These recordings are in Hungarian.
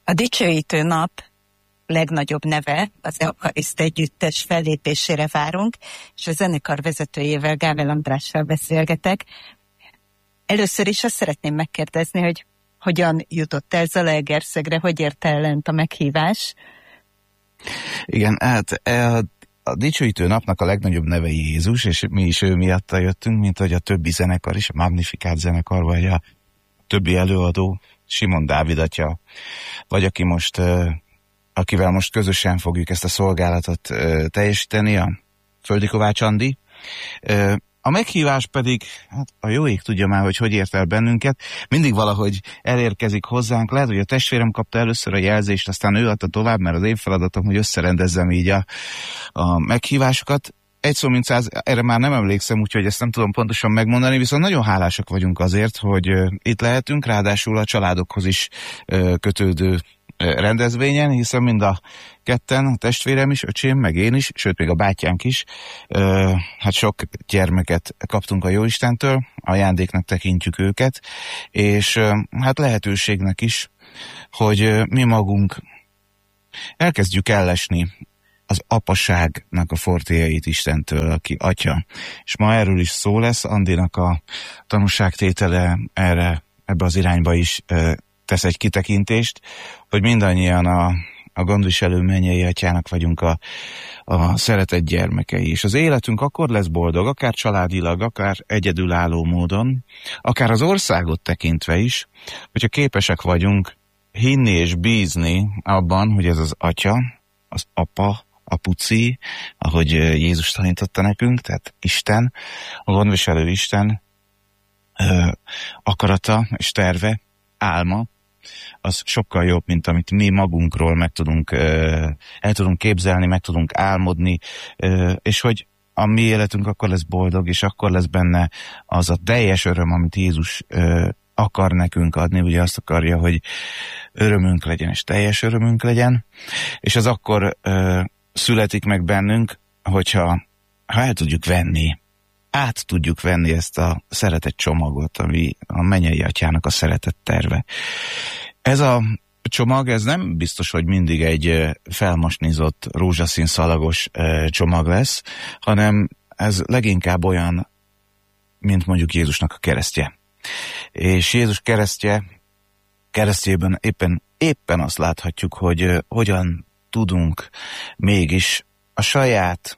A dicsőítő nap legnagyobb neve, az Euchariszt együttes fellépésére várunk, és a zenekar vezetőjével, Gável Andrással beszélgetek. Először is azt szeretném megkérdezni, hogy hogyan jutott el Zalaegerszegre, hogy ért el lent a meghívás? Igen, hát a dicsőítő napnak a legnagyobb neve Jézus, és mi is ő miatta jöttünk, mint hogy a többi zenekar is, a Magnificat zenekar, vagy a többi előadó, Simon Dávid atya, vagy akivel most közösen fogjuk ezt a szolgálatot teljesíteni, a Földi Kovács Andi. A meghívás pedig, hát a jó ég tudja már, hogy ért el bennünket, mindig valahogy elérkezik hozzánk. Lehet, hogy a testvérem kapta először a jelzést, aztán ő adta tovább, mert az én feladatom, hogy összerendezzem így a meghívásokat. Egy szó mint száz, erre már nem emlékszem, úgyhogy ezt nem tudom pontosan megmondani, viszont nagyon hálásak vagyunk azért, hogy itt lehetünk, ráadásul a családokhoz is kötődő rendezvényen, hiszen mind a ketten, a testvérem is, öcsém, meg én is, sőt még a bátyánk is, hát sok gyermeket kaptunk a Jóistentől, ajándéknak tekintjük őket, és hát lehetőségnek is, hogy mi magunk elkezdjük ellesni az apaságnak a fortéjait Istentől, aki atya. És ma erről is szó lesz, Andinak a tanúságtétele ebbe az irányba is tesz egy kitekintést, hogy mindannyian a gondviselő mennyei atyának vagyunk a szeretett gyermekei. És az életünk akkor lesz boldog, akár családilag, akár egyedülálló módon, akár az országot tekintve is, hogyha képesek vagyunk hinni és bízni abban, hogy ez az atya, az apa, apuci, ahogy Jézus tanította nekünk, tehát Isten, a gondviselő Isten akarata és terve, álma, az sokkal jobb, mint amit mi magunkról el tudunk képzelni, meg tudunk álmodni, és hogy a mi életünk akkor lesz boldog, és akkor lesz benne az a teljes öröm, amit Jézus akar nekünk adni, ugye azt akarja, hogy örömünk legyen, és teljes örömünk legyen, és az akkor születik meg bennünk, hogyha el tudjuk venni, át tudjuk venni ezt a szeretett csomagot, ami a mennyei atyának a szeretett terve. Ez a csomag, ez nem biztos, hogy mindig egy felmasnizott, rózsaszín szalagos csomag lesz, hanem ez leginkább olyan, mint mondjuk Jézusnak a keresztje. És Jézus keresztjében éppen azt láthatjuk, hogy hogyan tudunk mégis a saját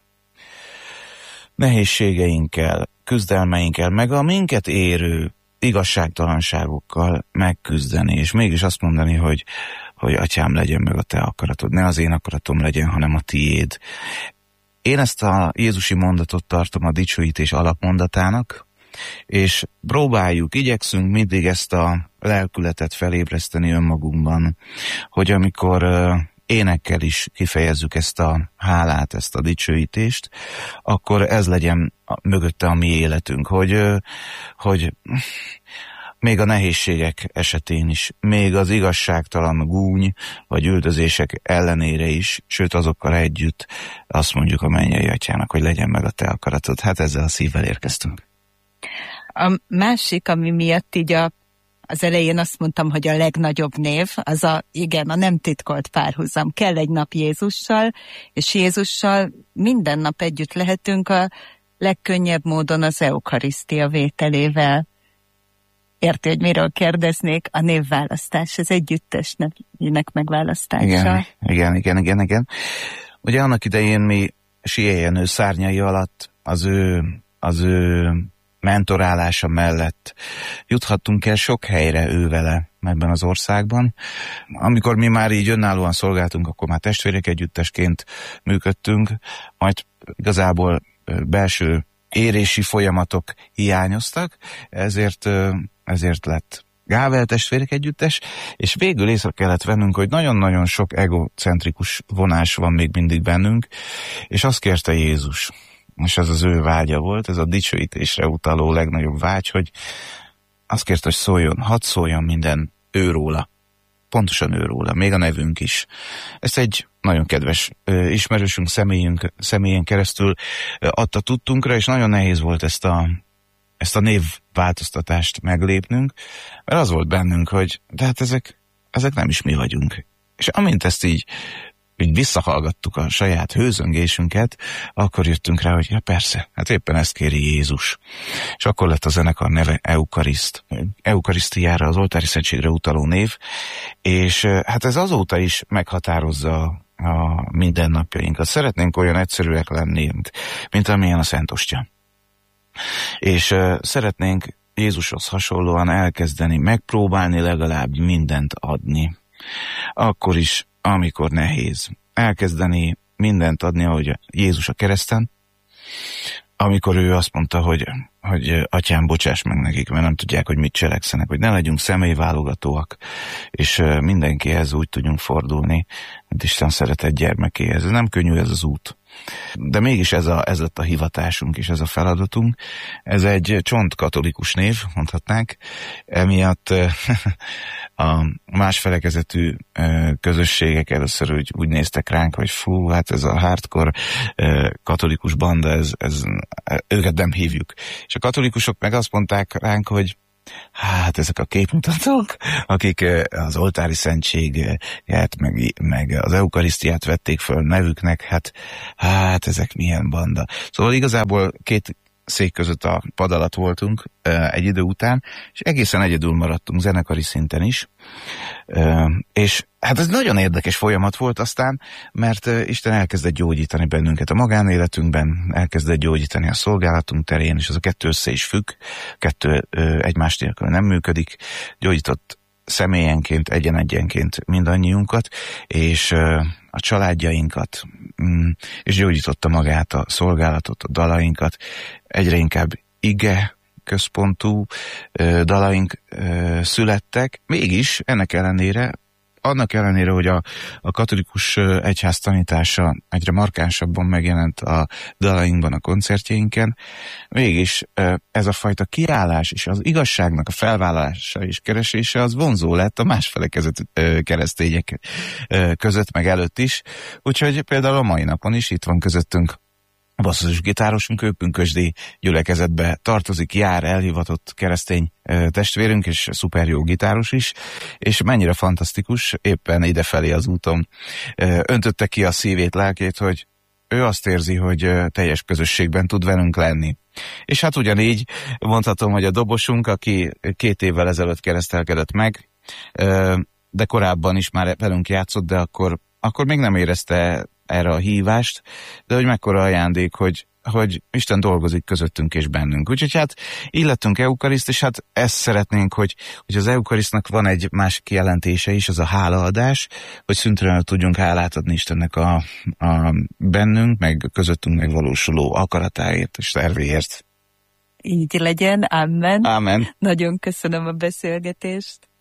nehézségeinkkel, küzdelmeinkkel, meg a minket érő igazságtalanságokkal megküzdeni, és mégis azt mondani, hogy atyám, legyen meg a te akaratod, ne az én akaratom legyen, hanem a tiéd. Én ezt a jézusi mondatot tartom a dicsőítés alapmondatának, és igyekszünk mindig ezt a lelkületet felébreszteni önmagunkban, hogy amikor énekkel is kifejezzük ezt a hálát, ezt a dicsőítést, akkor ez legyen mögötte a mi életünk, hogy még a nehézségek esetén is, még az igazságtalan gúny vagy üldözések ellenére is, sőt azokkal együtt azt mondjuk a mennyei atyának, hogy legyen meg a te akaratod. Hát ezzel a szívvel érkeztünk. A másik, ami miatt így az elején azt mondtam, hogy a legnagyobb név, az a nem titkolt párhuzam. Kell egy nap Jézussal, és Jézussal minden nap együtt lehetünk a legkönnyebb módon az eukarisztia vételével. Érti, hogy miről kérdeznék? A névválasztás, az együttes nevnek megválasztása. Igen. Ugye annak idején mi Sielyenő szárnyai alatt az ő mentorálása mellett juthattunk el sok helyre ővele ebben az országban. Amikor mi már így önállóan szolgáltunk, akkor már testvérek együttesként működtünk, majd igazából belső érési folyamatok hiányoztak, ezért lett Gável testvérek együttes, és végül észre kellett vennünk, hogy nagyon-nagyon sok egocentrikus vonás van még mindig bennünk, és azt kérte Jézus, és ez az ő vágya volt, ez a dicsőítésre utaló legnagyobb vágy, hogy azt kérte, hogy hadd szóljon minden őróla, pontosan őróla, még a nevünk is. Ezt egy nagyon kedves ismerősünk személyén keresztül adta tudtunkra, és nagyon nehéz volt ezt a névváltoztatást meglépnünk, mert az volt bennünk, hogy de hát ezek nem is mi vagyunk. És amint ezt így visszahallgattuk a saját hőzöngésünket, akkor jöttünk rá, hogy ja persze, hát éppen ezt kéri Jézus. És akkor lett a zenekar neve Eukariszt. Eukarisztiára, az oltári szentségre utaló név, és hát ez azóta is meghatározza a mindennapjainkat. Szeretnénk olyan egyszerűek lenni, mint amilyen a Szent Ostya. És szeretnénk Jézushoz hasonlóan elkezdeni, megpróbálni legalább mindent adni. Akkor is, amikor nehéz. Elkezdeni mindent adni, ahogy Jézus a kereszten, amikor ő azt mondta, hogy atyám, bocsáss meg nekik, mert nem tudják, hogy mit cselekszenek, hogy ne legyünk személyválogatóak, és mindenkihez úgy tudjunk fordulni, mint Isten szeretett gyermekéhez. Ez nem könnyű, ez az út. De mégis ez lett a hivatásunk és ez a feladatunk. Ez egy csontkatolikus név, mondhatnánk. Emiatt a más felekezetű közösségek először úgy néztek ránk, hogy fú, hát ez a hardcore katolikus banda, ez őket nem hívjuk. És a katolikusok meg azt mondták ránk, hogy hát ezek a képmutatók, akik az oltári szentséget, meg az eukarisztiát vették föl nevüknek, hát ezek milyen banda. Szóval igazából két szék között a pad alatt voltunk egy idő után, és egészen egyedül maradtunk zenekari szinten is. És hát ez nagyon érdekes folyamat volt aztán, mert Isten elkezdett gyógyítani bennünket a magánéletünkben, elkezdett gyógyítani a szolgálatunk terén, és az a kettő össze is függ, kettő egymás nélkül nem működik. Gyógyított személyenként, egyenként mindannyiunkat, és a családjainkat, és gyógyította magát a szolgálatot, a dalainkat, egyre inkább ige központú dalaink születtek, mégis annak ellenére, hogy a katolikus egyház tanítása egyre markánsabban megjelent a dalainkban, a koncertjeinken, mégis ez a fajta kiállás és az igazságnak a felvállalása és keresése az vonzó lett a másfelekezett keresztények között, meg előtt is. Úgyhogy például a mai napon is itt van közöttünk a basszus gitárosunk, ő pünkösdi gyülekezetbe tartozik, jár elhivatott keresztény testvérünk, és szuper jó gitáros is, és mennyire fantasztikus, éppen idefelé az úton öntötte ki a szívét, lelkét, hogy ő azt érzi, hogy teljes közösségben tud velünk lenni. És hát ugyanígy mondhatom, hogy a dobosunk, aki 2 évvel ezelőtt keresztelkedett meg, de korábban is már velünk játszott, de akkor még nem érezte erre a hívást, de hogy mekkora ajándék, hogy Isten dolgozik közöttünk és bennünk. Úgyhogy hát így lettünk eukariszt, és hát ezt szeretnénk, hogy az eukarisztnak van egy másik jelentése is, az a hálaadás, hogy szüntelen tudjunk hálát adni Istennek a bennünk, meg közöttünk megvalósuló akaratáért és tervéért. Így legyen, amen. Amen. Nagyon köszönöm a beszélgetést.